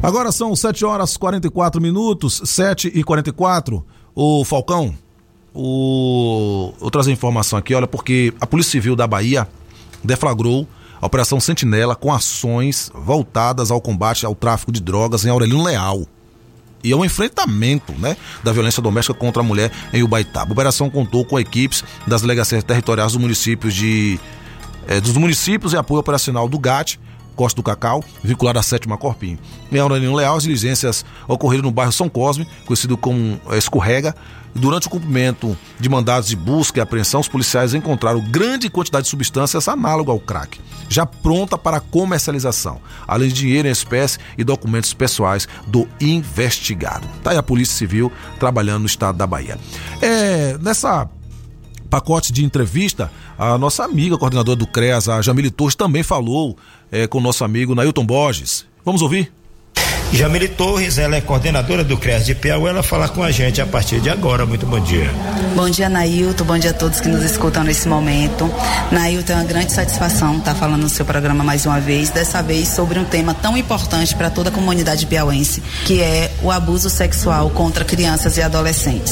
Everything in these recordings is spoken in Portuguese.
Agora são 7h44, 7h44. Ô Falcão, eu trazer informação aqui, olha, porque a Polícia Civil da Bahia deflagrou a Operação Sentinela com ações voltadas ao combate ao tráfico de drogas em Aurelino Leal. E é um enfrentamento, né, da violência doméstica contra a mulher em Ubaitaba. A operação contou com equipes das delegacias territoriais dos municípios e apoio operacional do GAT, Costa do Cacau, vinculado à 7ª Corpim. Em Aurelino Leal, as diligências ocorreram no bairro São Cosme, conhecido como Escorrega. Durante o cumprimento de mandados de busca e apreensão, os policiais encontraram grande quantidade de substâncias análogas ao crack, já pronta para comercialização, além de dinheiro em espécie e documentos pessoais do investigado. Tá aí a Polícia Civil trabalhando no estado da Bahia. Nessa pacote de entrevista, a nossa amiga coordenadora do CREAS, a Jamile Torres, também falou com o nosso amigo Nailton Borges. Vamos ouvir? Jamile Torres, ela é coordenadora do CREAS de Piauí, ela fala com a gente a partir de agora. Muito bom dia. Bom dia, Nailton, bom dia a todos que nos escutam nesse momento. Nailton, é uma grande satisfação estar falando no seu programa mais uma vez, dessa vez sobre um tema tão importante para toda a comunidade piauense, que é o abuso sexual contra crianças e adolescentes.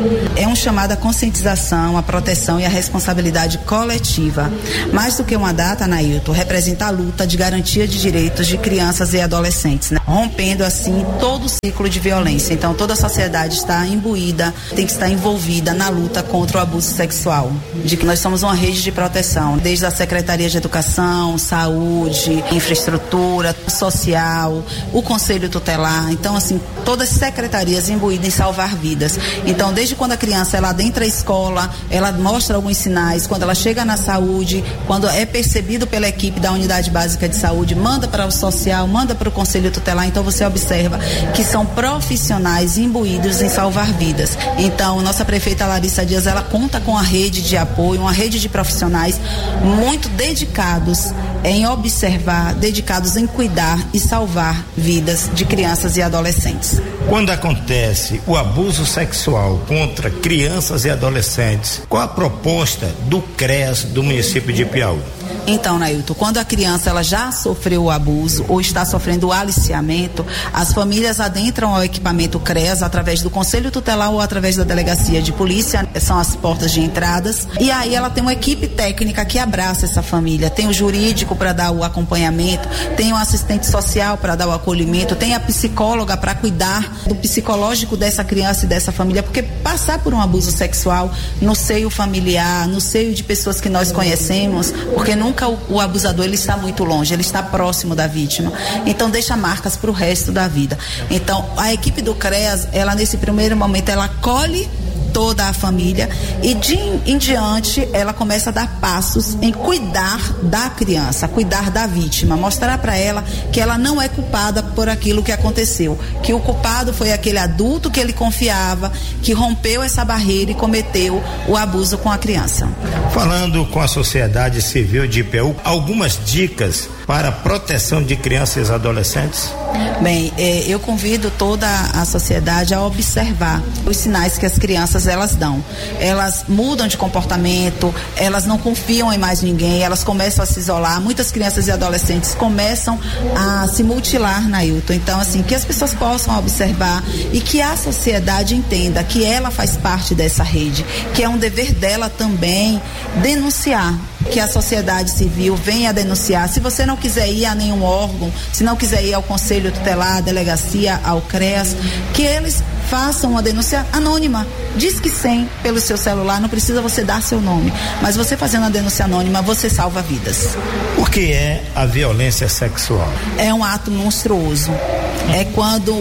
É um chamado à conscientização, à proteção e à responsabilidade coletiva. Mais do que uma data, Nailton, representa a luta de garantia de direitos de crianças e adolescentes, né? Rompendo assim todo o ciclo de violência. Então toda a sociedade está imbuída, tem que estar envolvida na luta contra o abuso sexual, de que nós somos uma rede de proteção, desde a Secretaria de Educação, Saúde, Infraestrutura, Social, o Conselho Tutelar. Então assim, todas as secretarias imbuídas em salvar vidas. Então desde quando a criança ela adentra a escola, ela mostra alguns sinais, quando ela chega na saúde, quando é percebido pela equipe da Unidade Básica de Saúde, manda para o Social, manda para o Conselho Tutelar. Então você observa que são profissionais imbuídos em salvar vidas. Então nossa prefeita Larissa Dias, ela conta com a rede de apoio, uma rede de profissionais muito dedicados em observar, dedicados em cuidar e salvar vidas de crianças e adolescentes. Quando acontece o abuso sexual contra crianças e adolescentes, qual a proposta do CREAS do município de Piauí? Então, Nailton, quando a criança ela já sofreu o abuso ou está sofrendo o aliciamento, as famílias adentram ao equipamento CREAS através do Conselho Tutelar ou através da Delegacia de Polícia, são as portas de entradas, e aí ela tem uma equipe técnica que abraça essa família, tem o jurídico para dar o acompanhamento, tem o assistente social para dar o acolhimento, tem a psicóloga para cuidar do psicológico dessa criança e dessa família, porque passar por um abuso sexual no seio familiar, no seio de pessoas que nós conhecemos, porque nunca o abusador ele está muito longe, ele está próximo da vítima, então deixa marcas para o resto da vida. Então a equipe do CREAS, ela nesse primeiro momento ela acolhe toda a família e em diante ela começa a dar passos em cuidar da criança, cuidar da vítima, mostrar para ela que ela não é culpada por aquilo que aconteceu, que o culpado foi aquele adulto que ele confiava, que rompeu essa barreira e cometeu o abuso com a criança. Falando com a sociedade civil de Piauí, algumas dicas para a proteção de crianças e adolescentes? Bem, eu convido toda a sociedade a observar os sinais que as crianças elas dão. Elas mudam de comportamento, elas não confiam em mais ninguém, elas começam a se isolar. Muitas crianças e adolescentes começam a se mutilar, Nailton. Então, assim, que as pessoas possam observar e que a sociedade entenda que ela faz parte dessa rede, que é um dever dela também denunciar, que a sociedade civil venha denunciar. Se você não quiser ir a nenhum órgão, se não quiser ir ao Conselho Tutelar, à Delegacia, ao CREAS, que eles façam uma denúncia anônima. Diz que 100 pelo seu celular, não precisa você dar seu nome, mas você fazendo a denúncia anônima, você salva vidas. O que é a violência sexual? É um ato monstruoso. É quando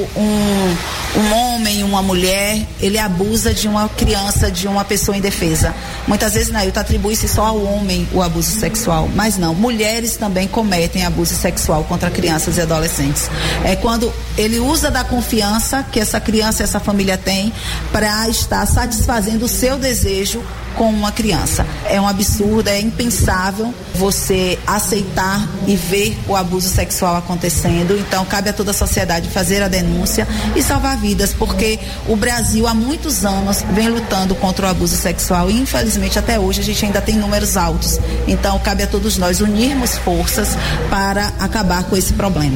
um homem, uma mulher, ele abusa de uma criança, de uma pessoa indefesa. Muitas vezes, Nailton, atribui-se só ao homem o abuso sexual, mas não, mulheres também cometem abuso sexual contra crianças e adolescentes. É quando ele usa da confiança que essa criança e essa família tem para estar satisfazendo o seu desejo com uma criança. É um absurdo, é impensável você aceitar e ver o abuso sexual acontecendo. Então cabe a toda a sociedade fazer a denúncia e salvar vidas, porque o Brasil há muitos anos vem lutando contra o abuso sexual e infelizmente até hoje a gente ainda tem números altos. Então cabe a todos nós unirmos forças para acabar com esse problema.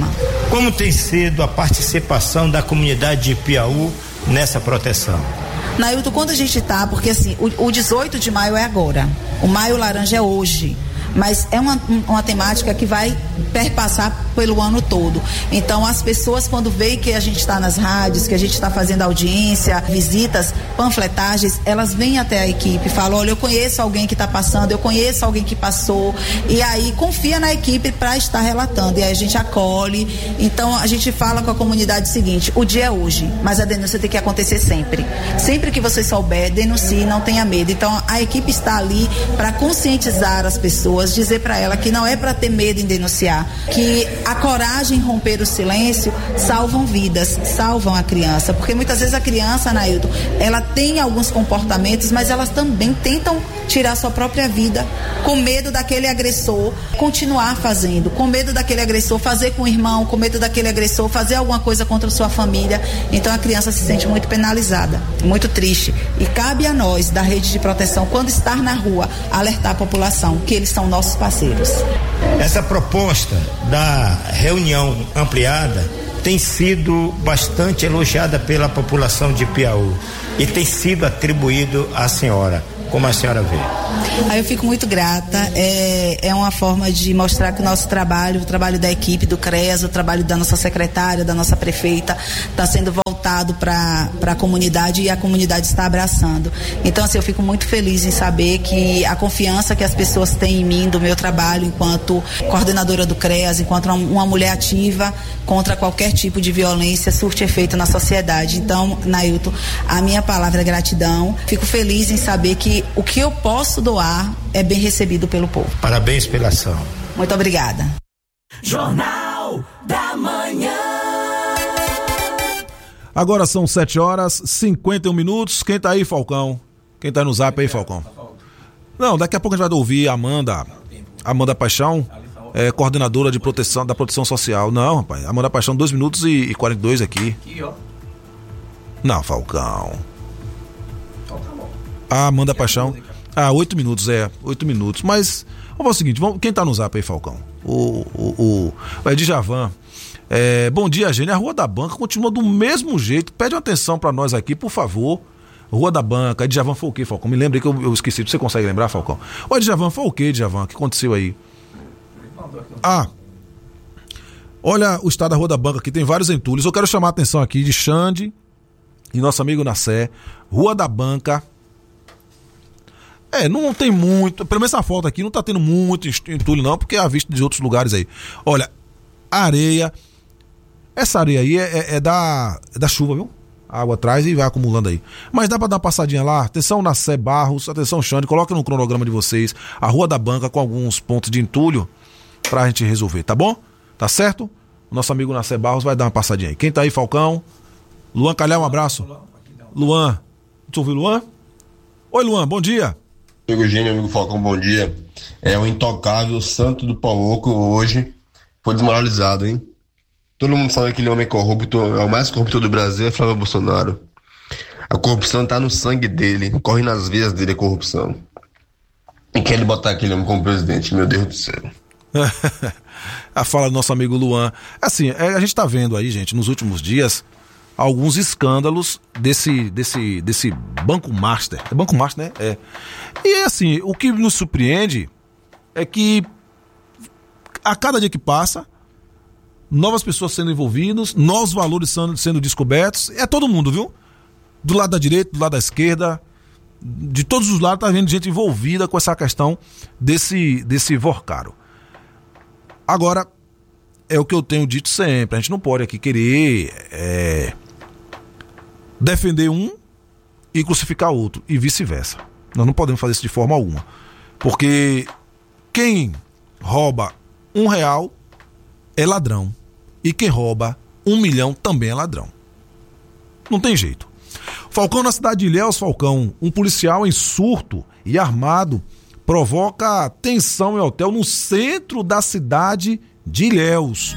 Como tem sido a participação da comunidade de Piauí nessa proteção? Nailton, quando a gente tá, porque assim, o 18 de maio é agora, o Maio Laranja é hoje, mas é uma temática que vai perpassar pelo ano todo. Então as pessoas, quando veem que a gente está nas rádios, que a gente está fazendo audiência, visitas, panfletagens, elas vêm até a equipe e falam: olha, eu conheço alguém que está passando, eu conheço alguém que passou, e aí confia na equipe para estar relatando, e aí a gente acolhe. Então a gente fala com a comunidade o seguinte: o dia é hoje, mas a denúncia tem que acontecer sempre. Sempre que você souber, denuncie, não tenha medo. Então a equipe está ali para conscientizar as pessoas, dizer para ela que não é para ter medo em denunciar, que a coragem em romper o silêncio salvam vidas, salvam a criança, porque muitas vezes a criança, Nailton, ela tem alguns comportamentos, mas elas também tentam tirar sua própria vida, com medo daquele agressor continuar fazendo, com medo daquele agressor fazer com o irmão, com medo daquele agressor fazer alguma coisa contra a sua família. Então a criança se sente muito penalizada, muito triste, e cabe a nós da rede de proteção, quando estar na rua, alertar a população que eles são nossos parceiros. Essa proposta da reunião ampliada tem sido bastante elogiada pela população de Piauí e tem sido atribuído à senhora. Como a senhora vê? Aí eu fico muito grata, é uma forma de mostrar que o nosso trabalho, o trabalho da equipe do CREAS, o trabalho da nossa secretária, da nossa prefeita, está sendo voltado para a comunidade, e a comunidade está abraçando. Então, assim, eu fico muito feliz em saber que a confiança que as pessoas têm em mim, do meu trabalho enquanto coordenadora do CREAS, enquanto uma mulher ativa contra qualquer tipo de violência, surte efeito na sociedade. Então, Nailton, a minha palavra é gratidão. Fico feliz em saber que o que eu posso doar é bem recebido pelo povo. Parabéns pela ação. Muito obrigada. Jornal da Manhã. Agora são 7h51. Quem tá aí, Falcão? Quem tá no zap aí, Falcão? Não, daqui a pouco a gente vai ouvir a Amanda Paixão, coordenadora de proteção, da proteção social. Não, rapaz, Amanda Paixão, 2 minutos e 42 aqui. Aqui, ó. Não, Falcão. A Amanda Paixão. 8 minutos, 8 minutos. Mas vamos fazer o seguinte: quem tá no zap aí, Falcão? O Edjavan. Bom dia, gente. A Rua da Banca continua do mesmo jeito. Pede uma atenção pra nós aqui, por favor. Rua da Banca. Edjavan, foi o quê, Falcão? Me lembrei que eu esqueci. Você consegue lembrar, Falcão? Ô, Edjavan, foi o quê, Edjavan? O que aconteceu aí? Olha o estado da Rua da Banca aqui, tem vários entulhos. Eu quero chamar a atenção aqui de Xande e nosso amigo Nassé. Rua da Banca. Não tem muito, pelo menos essa foto aqui não tá tendo muito entulho não, porque é a vista de outros lugares aí. Olha, areia, essa areia aí é da chuva, viu? A água atrás e vai acumulando aí. Mas dá pra dar uma passadinha lá. Atenção, Nassé Barros, atenção, Xande, coloca no cronograma de vocês a Rua da Banca com alguns pontos de entulho pra gente resolver, tá bom? Tá certo? O nosso amigo Nassé Barros vai dar uma passadinha aí. Quem tá aí, Falcão? Luan Calhar, um abraço. Luan, tu ouviu, Luan? Oi, Luan, bom dia. Amigo Gênio, amigo Falcão, bom dia. O intocável Santo do Pauoco hoje foi desmoralizado, hein? Todo mundo sabe que aquele homem corrupto é o mais corrupto do Brasil, é Flávio Bolsonaro. A corrupção tá no sangue dele, corre nas veias dele a corrupção. E quer ele botar aquele homem como presidente, meu Deus do céu. A fala do nosso amigo Luan. Assim, a gente tá vendo aí, gente, nos últimos dias, alguns escândalos desse Banco Master. É Banco Master, né? E assim, o que nos surpreende é que a cada dia que passa, novas pessoas sendo envolvidas, novos valores sendo descobertos. É todo mundo, viu? Do lado da direita, do lado da esquerda, de todos os lados tá vendo gente envolvida com essa questão desse Vorcaro. Agora, é o que eu tenho dito sempre, a gente não pode aqui querer defender um e crucificar outro, e vice-versa. Nós não podemos fazer isso de forma alguma, porque quem rouba R$1 é ladrão, e quem rouba 1 milhão também é ladrão. Não tem jeito. Falcão, na cidade de Ilhéus, Falcão, um policial em surto e armado provoca tensão em hotel no centro da cidade de Ilhéus.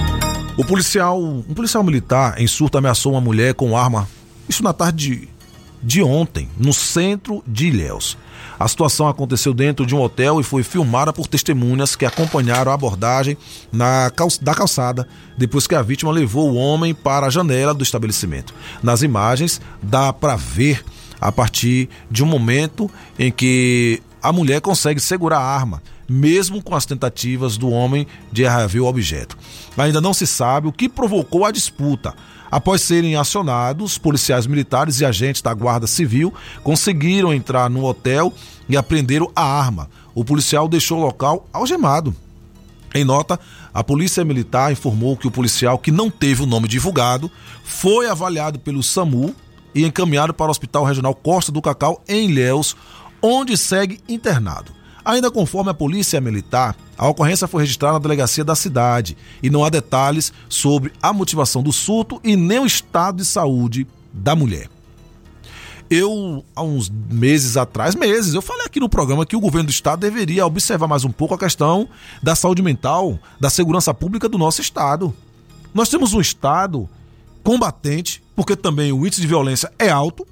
Um policial militar em surto ameaçou uma mulher com arma, isso na tarde de ontem, no centro de Ilhéus. A situação aconteceu dentro de um hotel e foi filmada por testemunhas que acompanharam a abordagem da calçada depois que a vítima levou o homem para a janela do estabelecimento. Nas imagens dá para ver a partir de um momento em que a mulher consegue segurar a arma, mesmo com as tentativas do homem de reaver o objeto. Ainda não se sabe o que provocou a disputa. Após serem acionados, policiais militares e agentes da Guarda Civil conseguiram entrar no hotel e apreenderam a arma. O policial deixou o local algemado. Em nota, a Polícia Militar informou que o policial, que não teve o nome divulgado, foi avaliado pelo SAMU e encaminhado para o Hospital Regional Costa do Cacau, em Ilhéus, onde segue internado. Ainda conforme a Polícia Militar, a ocorrência foi registrada na delegacia da cidade e não há detalhes sobre a motivação do surto e nem o estado de saúde da mulher. Há uns meses atrás, eu falei aqui no programa que o governo do estado deveria observar mais um pouco a questão da saúde mental, da segurança pública do nosso estado. Nós temos um estado combatente, porque também o índice de violência é alto,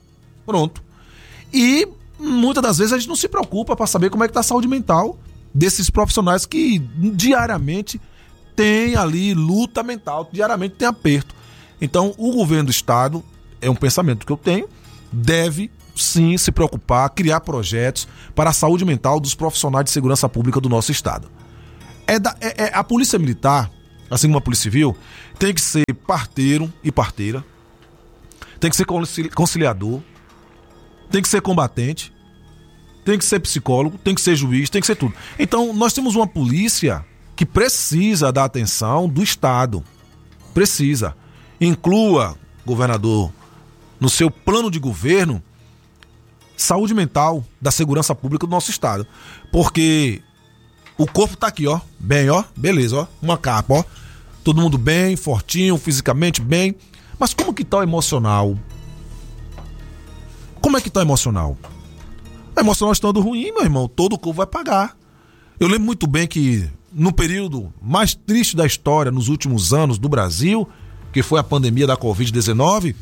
e muitas das vezes a gente não se preocupa para saber como é que está a saúde mental desses profissionais que diariamente tem ali luta mental, diariamente tem aperto. Então o governo do estado, é um pensamento que eu tenho, deve sim se preocupar, criar projetos para a saúde mental dos profissionais de segurança pública do nosso estado. A polícia militar, assim como a polícia civil, tem que ser parteiro e parteira, tem que ser conciliador, tem que ser combatente, tem que ser psicólogo, tem que ser juiz, tem que ser tudo. Então, nós temos uma polícia que precisa da atenção do Estado. Precisa. Inclua, governador, no seu plano de governo, saúde mental da segurança pública do nosso Estado. Porque o corpo tá aqui, bem, beleza, uma capa, todo mundo bem, fortinho, fisicamente bem. Mas como que tá o emocional? Como é que tá o emocional? O emocional estando ruim, meu irmão, todo o corpo vai pagar. Eu lembro muito bem que no período mais triste da história, nos últimos anos do Brasil, que foi a pandemia da Covid-19,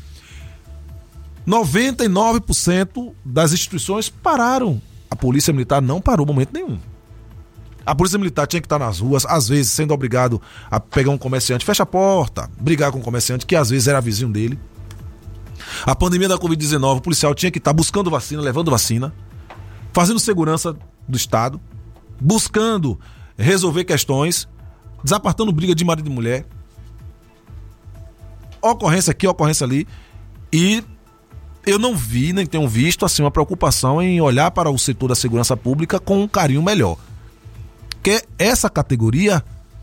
99% das instituições pararam. A Polícia Militar não parou em momento nenhum. A Polícia Militar tinha que estar nas ruas, às vezes sendo obrigado a pegar um comerciante, fecha a porta, brigar com um comerciante que às vezes era vizinho dele. A pandemia da Covid-19, o policial tinha que estar buscando vacina, levando vacina, fazendo segurança do Estado, buscando resolver questões, desapartando briga de marido e mulher, ocorrência aqui, ocorrência ali, e eu não vi, nem tenho visto assim, uma preocupação em olhar para o setor da segurança pública com um carinho melhor. Porque essa categoria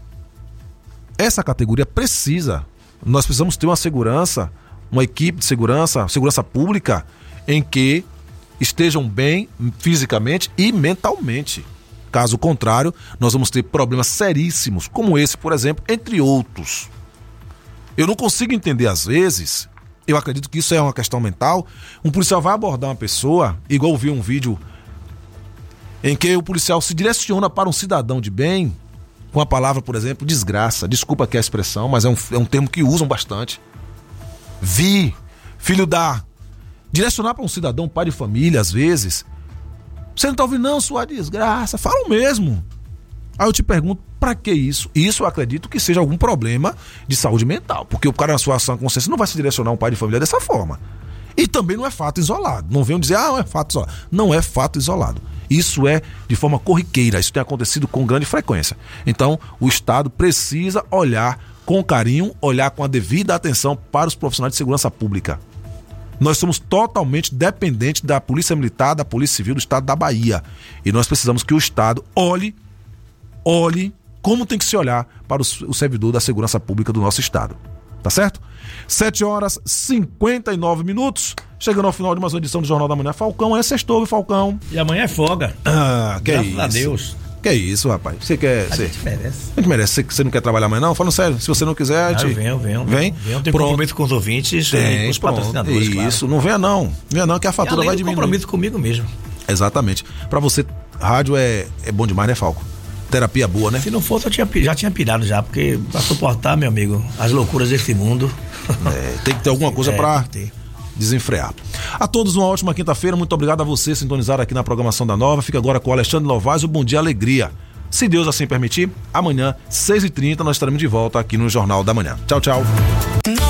precisa, nós precisamos ter uma segurança, uma equipe de segurança pública em que estejam bem fisicamente e mentalmente. Caso contrário, nós vamos ter problemas seríssimos, como esse, por exemplo, entre outros. Eu não consigo entender, às vezes, eu acredito que isso é uma questão mental, um policial vai abordar uma pessoa, igual eu vi um vídeo em que o policial se direciona para um cidadão de bem, com a palavra, por exemplo, desgraça, desculpa aqui a expressão, mas é um termo que usam bastante. Filho da... Direcionar para um cidadão, pai de família, às vezes, você não tá ouvindo, não, sua desgraça, falam mesmo. Aí eu te pergunto, pra que isso? Isso eu acredito que seja algum problema de saúde mental, porque o cara na sua ação consciência não vai se direcionar a um pai de família dessa forma. E também não é fato isolado, não venham dizer, não é fato isolado. Não é fato isolado. Isso é de forma corriqueira, isso tem acontecido com grande frequência. Então, o Estado precisa olhar com carinho, olhar com a devida atenção para os profissionais de segurança pública. Nós somos totalmente dependentes da Polícia Militar, da Polícia Civil do Estado da Bahia. E nós precisamos que o Estado olhe como tem que se olhar para o servidor da segurança pública do nosso Estado. Tá certo? 7h59. Chegando ao final de mais uma edição do Jornal da Manhã. Falcão, é sextou, Falcão. E amanhã é folga. Que graças isso. a Deus. Que isso, rapaz? Você quer... A gente merece. A gente merece. Você não quer trabalhar amanhã, não? Falando sério, se você não quiser... a gente... Venho. Vem? Tem compromisso com os ouvintes, com os patrocinadores, isso, claro. Não venha não, que a fatura vai diminuir. Compromisso comigo mesmo. Exatamente. Pra você, rádio é bom demais, né, Falco? Terapia boa, né? Se não fosse, eu já tinha pirado já, porque pra suportar, meu amigo, as loucuras desse mundo... tem que ter alguma coisa pra desenfrear. A todos uma ótima quinta-feira, muito obrigado a você sintonizar aqui na programação da Nova. Fica agora com o Alexandre Novaes, o Bom Dia Alegria. Se Deus assim permitir, amanhã, 6h30, nós estaremos de volta aqui no Jornal da Manhã. Tchau, tchau.